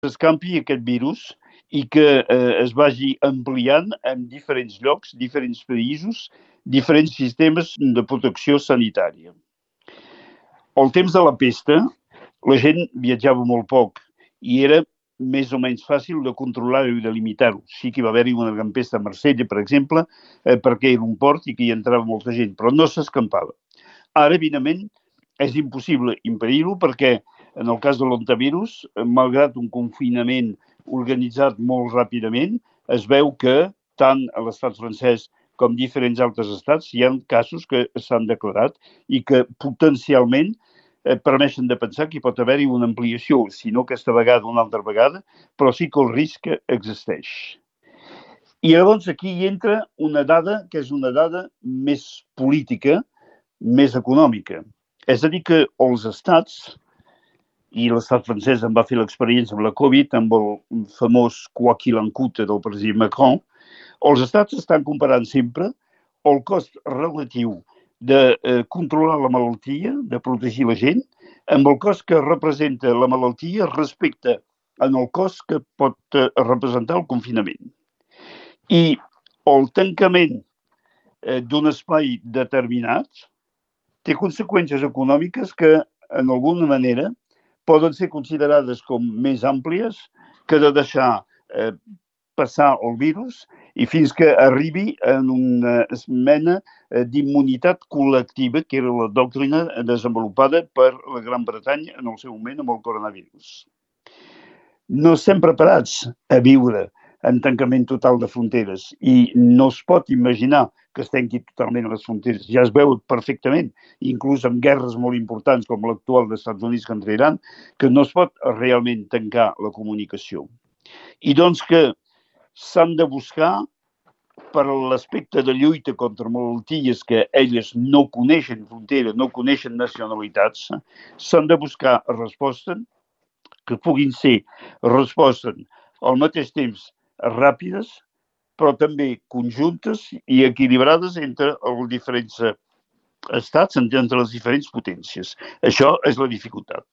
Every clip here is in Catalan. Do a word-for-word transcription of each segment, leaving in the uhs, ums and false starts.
s'escampi aquest virus i que eh, es vagi ampliant en diferents llocs, diferents països, diferents sistemes de protecció sanitària. Al temps de la pesta, la gent viatjava molt poc i era més o menys fàcil de controlar-ho i de limitar-ho. Sí que hi va haver-hi una gran pesta a Marsella, per exemple, eh, perquè era un port i que hi entrava molta gent, però no s'escampava. Ara, evidentment, és impossible impedir-ho perquè, en el cas de l'ontavirus, malgrat un confinament organitzat molt ràpidament, es veu que tant a l'estat francès com diferents altres estats hi ha casos que s'han declarat i que potencialment eh, permeten de pensar que hi pot haver-hi una ampliació, si no aquesta vegada una altra vegada, però sí que el risc existeix. I llavors aquí hi entra una dada que és una dada més política, més econòmica. És a dir que els estats, i l'estat francès en va fer l'experiència amb la Covid, amb el famós quoi qu'il en coûte del president Macron, els estats estan comparant sempre el cost relatiu de eh, controlar la malaltia, de protegir la gent, amb el cost que representa la malaltia respecte en el cost que pot eh, representar el confinament. I el tancament eh, d'un espai determinat té conseqüències econòmiques que, en alguna manera, poden ser considerades com més àmplies que de deixar eh, passar el virus i fins que arribi en una mena d'immunitat col·lectiva, que era la doctrina desenvolupada per la Gran Bretanya en el seu moment amb el coronavirus. No estem preparats a viure en tancament total de fronteres i no es pot imaginar que es tanqui totalment les fronteres. Ja es veu perfectament, inclús en guerres molt importants com l'actual dels Estats Units contra Iran, que no es pot realment tancar la comunicació. I doncs que s'han de buscar, per l'aspecte de lluita contra malalties que elles no coneixen fronteres, no coneixen nacionalitats, s'han de buscar respostes que puguin ser respostes al mateix temps ràpides, però també conjuntes i equilibrades entre els diferents estats, entre les diferents potències. Això és la dificultat.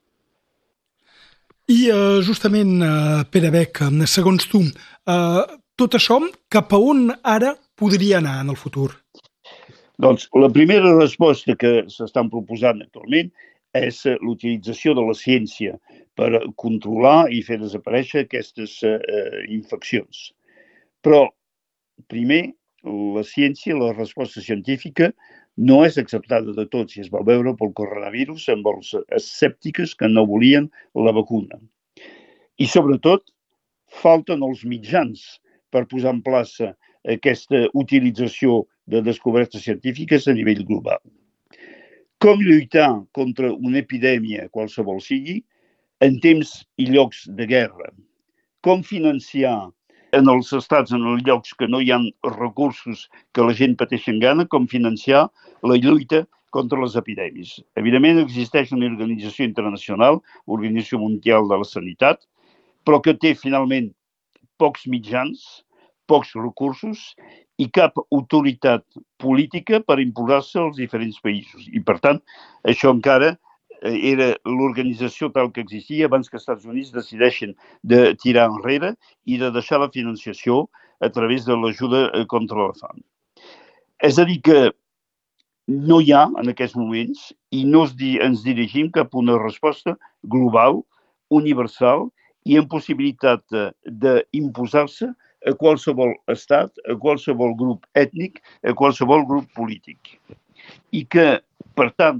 I uh, justament, uh, Pere Bec, segons tu, uh, tot això cap a on ara podria anar en el futur? Doncs la primera resposta que s'estan proposant actualment és l'utilització de la ciència per controlar i fer desaparèixer aquestes uh, infeccions. Però, primer, la ciència, la resposta científica, no és acceptada de tots i es va veure pel coronavirus amb els escèptics que no volien la vacuna. I, sobretot, falten els mitjans per posar en plaça aquesta utilització de descobertes científiques a nivell global. Com lluitar contra una epidèmia, qualsevol sigui, en temps i llocs de guerra? Com financiar en els estats, en els llocs que no hi ha recursos que la gent pateixi en gana, com financiar la lluita contra les epidèmies? Evidentment, existeix una organització internacional, l'Organització Mundial de la Sanitat, però que té finalment pocs mitjans, pocs recursos i cap autoritat política per imposar-se als diferents països. I, per tant, això encara era l'organització tal que existia abans que els Estats Units decideixen de tirar enrere i de deixar la financiació a través de l'ajuda contra la fam. És a dir que no hi ha en aquests moments i no ens dirigim cap a una resposta global, universal i amb possibilitat d'imposar-se a qualsevol estat, a qualsevol grup ètnic, a qualsevol grup polític. I que, per tant,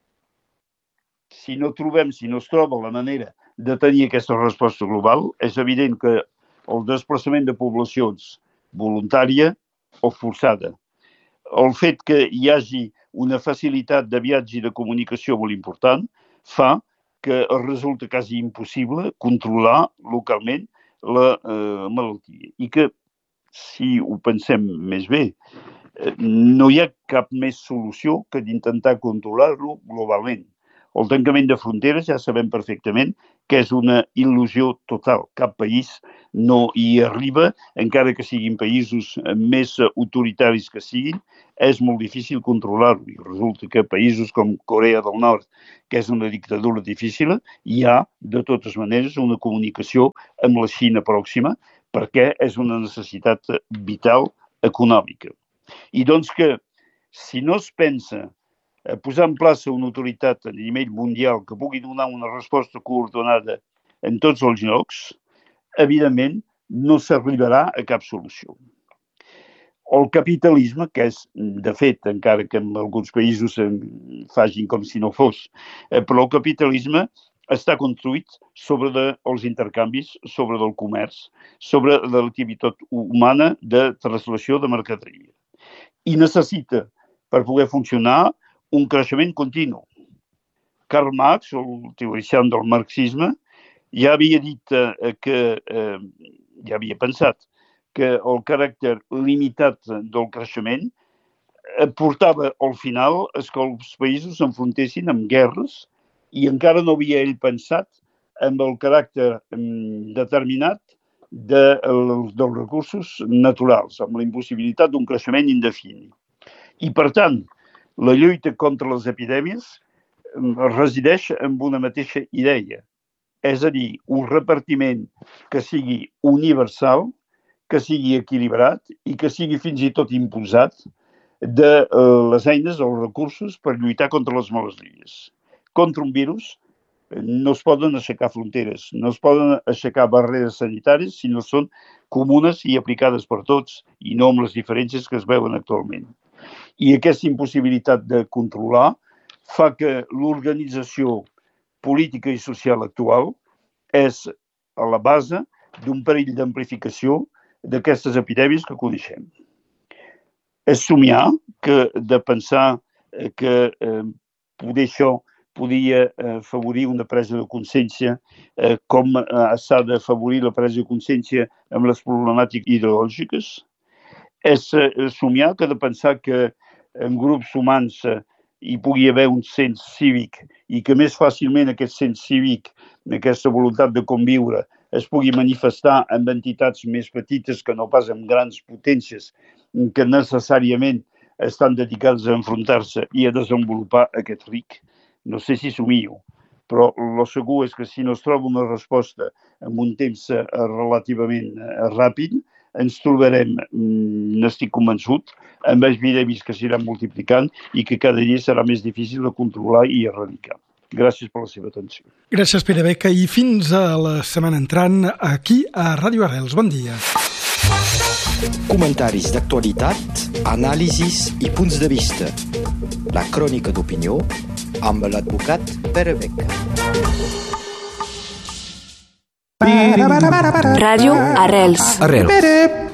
si no trobem, si no es troba la manera de tenir aquesta resposta global, és evident que el desplaçament de poblacions voluntària o forçada, el fet que hi hagi una facilitat de viatge i de comunicació molt important, fa que resulta quasi impossible controlar localment la eh, malaltia. I que, si ho pensem més bé, eh, no hi ha cap més solució que d'intentar controlar-lo globalment. El tancament de fronteres ja sabem perfectament que és una il·lusió total. Cap país no hi arriba, encara que siguin països més autoritaris que siguin, és molt difícil controlar-ho. I resulta que països com Corea del Nord, que és una dictadura difícil, hi ha, de totes maneres, una comunicació amb la Xina pròxima, perquè és una necessitat vital econòmica. I doncs que, si no es pensa a posar en plaça una autoritat a nivell mundial que pugui donar una resposta coordinada en tots els llocs, evidentment no s'arribarà a cap solució. El capitalisme, que és, de fet, encara que en alguns països facin com si no fos, però el capitalisme està construït sobre de, els intercanvis, sobre del comerç, sobre de l'activitat humana de translació de mercaderia. I necessita, per poder funcionar, un creixement continu. Karl Marx, el teorician del marxisme, ja havia dit eh, que, eh, ja havia pensat, que el caràcter limitat del creixement portava al final que els països s'enfrontessin amb guerres i encara no havia ell pensat en el caràcter determinat de, dels recursos naturals, amb la impossibilitat d'un creixement indefinit. I, per tant, la lluita contra les epidèmies resideix en una mateixa idea, és a dir, un repartiment que sigui universal, que sigui equilibrat i que sigui fins i tot imposat de les eines, els recursos per lluitar contra les malalties. Contra un virus no es poden aixecar fronteres, no es poden aixecar barreres sanitàries si no són comunes i aplicades per tots i no amb les diferències que es veuen actualment. I aquesta impossibilitat de controlar fa que l'organització política i social actual és a la base d'un perill d'amplificació d'aquestes epidèmies que coneixem. És somiar que de pensar que eh, poder això podia eh, afavorir una presa de consciència eh, com eh, s'ha d'afavorir la presa de consciència amb les problemàtiques ideològiques. És eh, somiar que de pensar que en grups humans eh, hi pugui haver un sens cívic i que més fàcilment aquest sens cívic, aquesta voluntat de conviure, es pugui manifestar en entitats més petites que no pas en grans potències que necessàriament estan dedicades a enfrontar-se i a desenvolupar aquest ric. No sé si somio, però el segur és que si no es troba una resposta en un temps relativament ràpid, ens trobarem, n'estic convençut, amb epidèmies que s'aniran multiplicant i que cada dia serà més difícil de controlar i erradicar. Gràcies per la seva atenció. Gràcies, Pere Beca, i fins a la setmana entrant aquí a Ràdio Arrels. Bon dia. Comentaris d'actualitat, anàlisis i punts de vista. La crònica d'opinió amb l'advocat Pere Beca. Ràdio Arrels. Arrels.